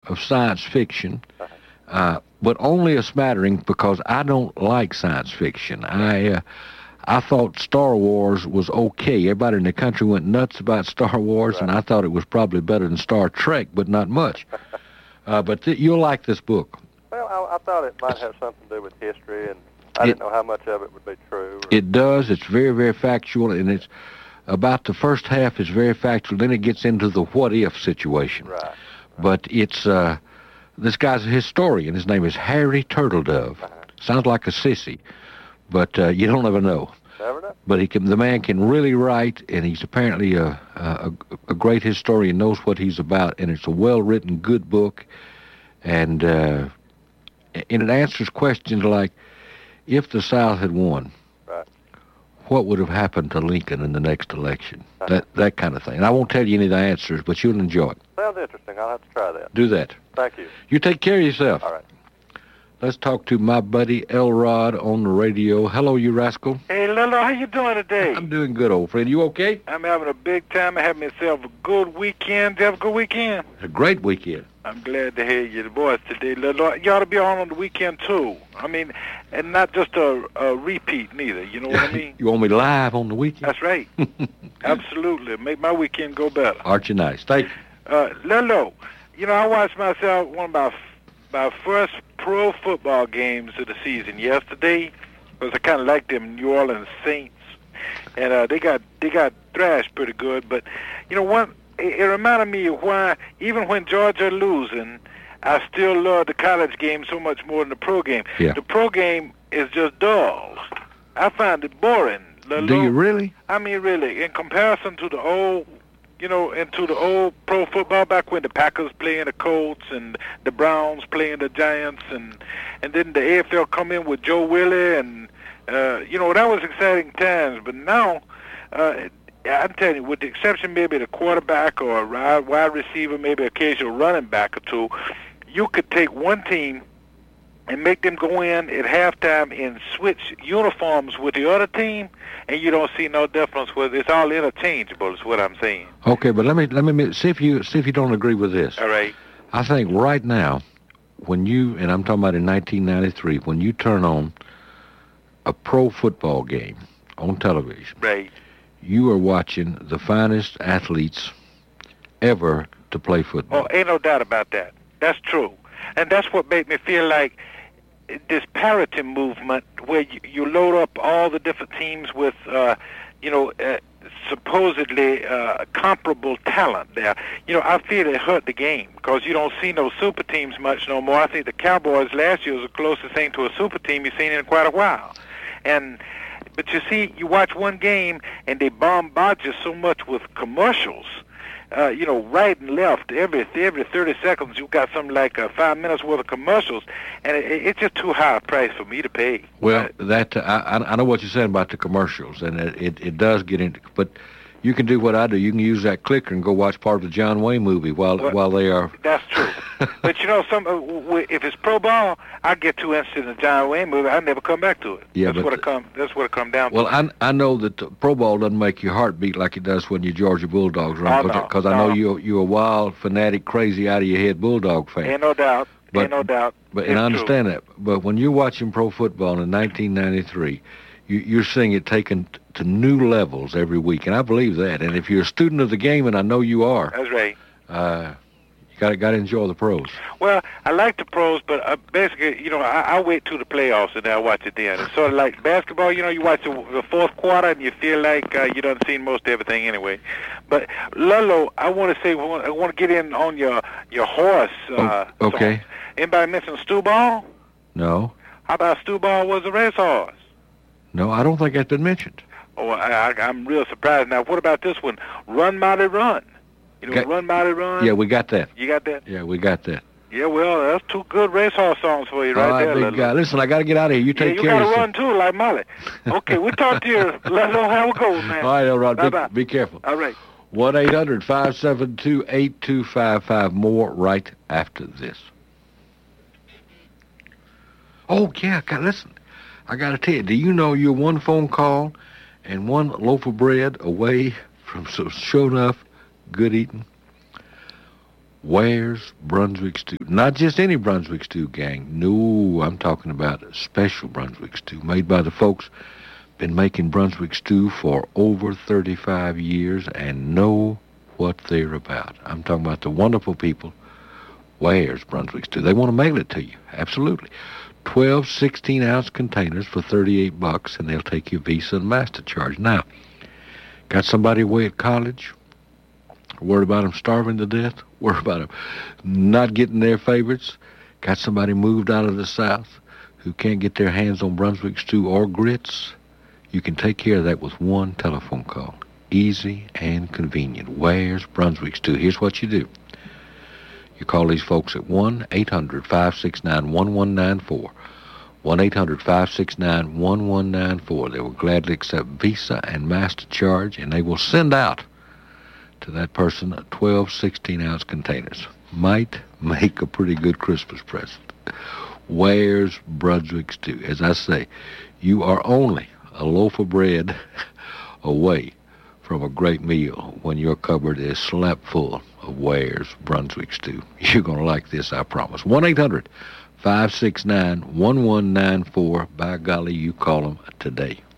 of science fiction, but only a smattering because I don't like science fiction. I thought Star Wars was okay. Everybody in the country went nuts about Star Wars, and I thought it was probably better than Star Trek, but not much. But you'll like this book. Well, I thought it might have something to do with history, and I didn't know how much of it would be true. It does. It's very, very factual, and it's about the first half is very factual. Then it gets into the what-if situation. Right. But it's this guy's a historian. His name is Harry Turtledove. Sounds like a sissy, but you don't ever know. Never know. But the man can really write, and he's apparently a great historian, knows what he's about, and it's a well-written, good book, and it answers questions like, if the South had won, what would have happened to Lincoln in the next election? That kind of thing. And I won't tell you any of the answers, but you'll enjoy it. Sounds interesting. I'll have to try that. Do that. Thank you. You take care of yourself. All right. Let's talk to my buddy Elrod on the radio. Hello, you rascal. Hey, Lilo, how you doing today? I'm doing good, old friend. You okay? I'm having a big time. I had myself a good weekend. Did you have a good weekend? A great weekend. I'm glad to hear your voice today, Lilo. You ought to be on the weekend, too. I mean, and not just a repeat, neither. You know what I mean? You want me live on the weekend? That's right. Absolutely. Make my weekend go better. Aren't you nice? Thank you. Lilo, you know, I watched myself one of my first pro football games of the season yesterday, because I kind of like them New Orleans Saints, and they got thrashed pretty good. But you know, it reminded me of why even when Georgia losing, I still love the college game so much more than the pro game. Yeah. The pro game is just dull. I find it boring. Do you really? I mean, really, in comparison to the old. You know, into the old pro football back when the Packers playing the Colts and the Browns playing the Giants, and then the AFL come in with Joe Willie, and you know, that was exciting times. But now, I'm telling you, with the exception maybe the quarterback or a wide receiver, maybe occasional running back or two, you could take one team and make them go in at halftime and switch uniforms with the other team, and you don't see no difference. Whether it's all interchangeable, is what I'm saying. Okay, but let me see if you don't agree with this. All right. I think right now, when and I'm talking about in 1993, when you turn on a pro football game on television, right, you are watching the finest athletes ever to play football. Oh, ain't no doubt about that. That's true, and that's what made me feel like this parity movement, where you load up all the different teams with, supposedly comparable talent there. You know, I feel it hurt the game because you don't see no super teams much no more. I think the Cowboys last year was the closest thing to a super team you've seen in quite a while. But you see, you watch one game and they bombard you so much with commercials. Right and left, every 30 seconds, you've got something like 5 minutes worth of commercials, and it's just too high a price for me to pay. Well, I know what you're saying about the commercials, and it does get into, but you can do what I do. You can use that clicker and go watch part of the John Wayne movie while they are. That's true. But you know, if it's pro ball, I get too interested in the John Wayne movie, I never come back to it. Yeah, that's what it comes down to. Well, I know that the pro ball doesn't make your heart beat like it does when your Georgia Bulldogs run, because I know you're a wild, fanatic, crazy, out of your head Bulldog fan. Ain't no doubt. Ain't no doubt. And I understand that. But when you're watching pro football in 1993, you're seeing it taken to new levels every week, and I believe that. And if you're a student of the game, and I know you are, that's right. You got to enjoy the pros. Well, I like the pros, but basically, you know, I wait till the playoffs and then I watch it then. It's sort of like basketball. You know, you watch the fourth quarter and you feel like you done seen most everything anyway. But Lolo, I want to say, I want to get in on your horse. Okay. Song. Anybody mention Stu Ball? No. How about Stu Ball was a racehorse? No, I don't think that's been mentioned. Oh, I'm real surprised. Now, what about this one? Run, Mighty Run. You know, Run, Mighty Run? Yeah, we got that. You got that? Yeah, we got that. Yeah, well, that's two good racehorse songs for you right there, big guy. Listen, I got to get out of here. You take care of yourself. You got to run, too, like Molly. Okay, we'll talk to you. Let us know how it goes, man. All right, Elrod. Bye-bye. Be careful. All right. 1-800-572-8255. More right after this. Oh, yeah, listen. I got to tell you, do you know you're one phone call and one loaf of bread away from some sure enough good eating? Ware's Brunswick Stew. Not just any Brunswick Stew, gang. No, I'm talking about a special Brunswick Stew made by the folks been making Brunswick Stew for over 35 years and know what they're about. I'm talking about the wonderful people. Ware's Brunswick Stew. They want to mail it to you. Absolutely. 12 16-ounce containers for $38, and they'll take your Visa and MasterCharge. Now, got somebody away at college? Worried about them starving to death? Worried about them not getting their favorites? Got somebody moved out of the South who can't get their hands on Brunswick Stew or grits? You can take care of that with one telephone call. Easy and convenient. Ware's Brunswick Stew? Here's what you do. You call these folks at 1-800-569-1194. 1-800-569-1194. They will gladly accept Visa and MasterCharge, and they will send out to that person 12 16-ounce containers. Might make a pretty good Christmas present. Ware's Brunswick Stew? As I say, you are only a loaf of bread away from a great meal when your cupboard is slapped full of Ware's Brunswick Stew. You're going to like this, I promise. 1-800-569-1194. By golly, you call them today.